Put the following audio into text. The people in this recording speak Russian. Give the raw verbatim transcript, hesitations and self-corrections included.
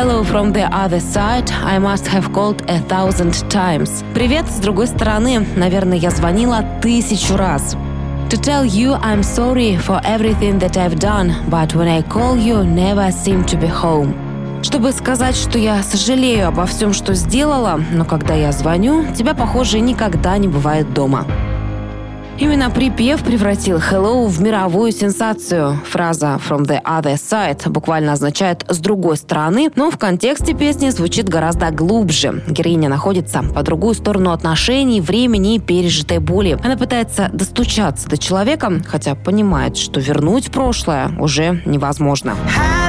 Hello from the other side. I must have called a thousand times. Привет, с другой стороны. Наверное, я звонила тысячу раз. To tell you I'm sorry for everything that I've done, but when I call you, never seem to be home. Чтобы сказать, что я сожалею обо всем, что сделала, но когда я звоню, тебя, похоже, никогда не бывает дома. Именно припев превратил «Hello» в мировую сенсацию. Фраза «from the other side» буквально означает «с другой стороны», но в контексте песни звучит гораздо глубже. Героиня находится по другую сторону отношений, времени и пережитой боли. Она пытается достучаться до человека, хотя понимает, что вернуть прошлое уже невозможно.